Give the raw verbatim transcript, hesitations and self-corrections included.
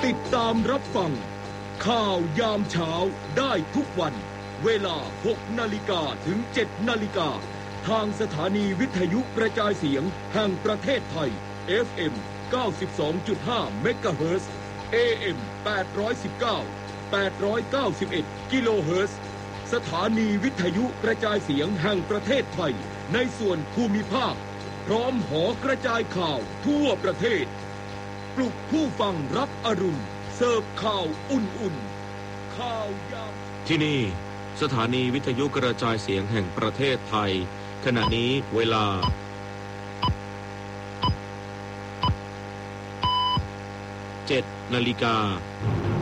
ติดตามรับฟังข่าวยามเช้าได้ทุกวันเวลา หกนาฬิกา ถึง เจ็ดนาฬิกา ทางสถานีวิทยุกระจายเสียงแห่งประเทศไทย เอฟ เอ็ม เก้าสิบสองจุดห้า เมกะเฮิรตซ์ เอ เอ็ม แปดร้อยสิบเก้า แปดร้อยเก้าสิบเอ็ด กิโลเฮิรตซ์ สถานีวิทยุกระจายเสียงแห่งประเทศไทยในส่วนภูมิภาคพร้อมหอกระจายข่าวทั่วประเทศปลุกผู้ฟังรับอรุณเสิร์ฟข่าวอุ่นๆข่าวยามที่นี่สถานีวิทยุกระจายเสียงแห่งประเทศไทยขณะนี้เวลาเจ็ดนาฬิกา